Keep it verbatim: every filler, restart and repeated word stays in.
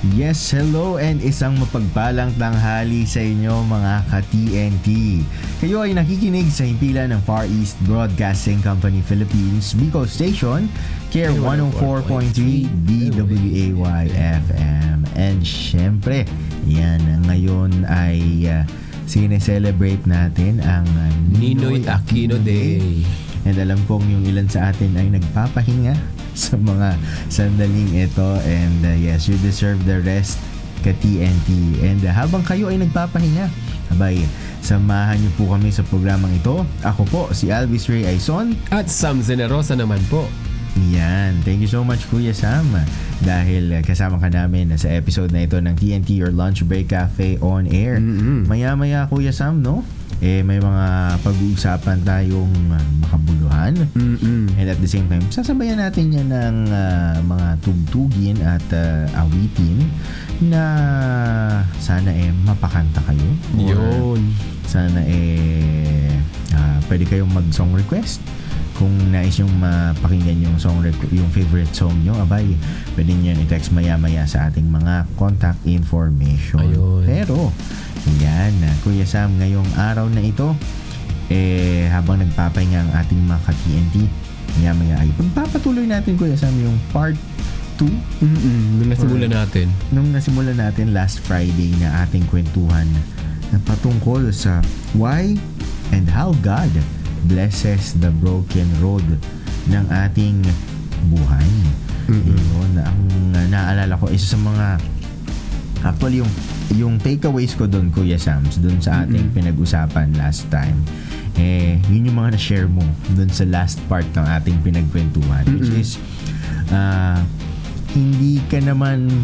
Yes, hello and isang mapagpalang tanghali sa inyo mga ka-T N T. Kayo ay nakikinig sa himpilan ng Far East Broadcasting Company Philippines Bicol Station, Care one oh four point three D W A Y F M. And syempre, yan, ngayon ay uh, sineselebrate natin ang uh, Ninoy Aquino Day. And alam kong yung ilan sa atin ay nagpapahinga sa mga sandaling ito, and uh, yes, you deserve the rest ka-T N T. And uh, habang kayo ay nagpapahinga, abay, samahan niyo po kami sa programang ito. Ako po si Alvis Ray Aizon at Sam Zenerosa naman po. Yan, thank you so much Kuya Sam, dahil uh, kasama ka namin sa episode na ito ng T N T Your Lunch Break Cafe on Air. Mm-hmm. Maya-maya Kuya Sam, no? Eh, may mga pag-uusapan tayong uh, makabuluhan. Mm-mm. And at the same time, sasabayan natin yan ng uh, mga tugtugin at uh, awitin na sana eh mapakanta kayo. Yun. Sana eh uh, pwede kayong mag-song request. Kung nais yung mapakinggan yung song rec- yung favorite song nyo, abay, pwede nyo i-text maya-maya sa ating mga contact information. Ayun. Pero, yan, Kuya Sam, ngayong araw na ito, eh, habang nagpapahinga ang ating mga ka-T N T, maya-maya ay pagpapatuloy natin, Kuya Sam, yung part two. Mm-mm. Nung nasimulan natin. Nung nasimulan natin last Friday na ating kwentuhan na patungkol sa why and how God blesses the broken road ng ating buhay. Mm-hmm. Yun, ang uh, naalala ko, isa sa mga actually yung yung takeaways ko doon, Kuya Sams, doon sa ating mm-hmm. pinag-usapan last time, eh yun yung mga na-share mo doon sa last part ng ating pinagkwentuhan, mm-hmm. which is uh, hindi ka naman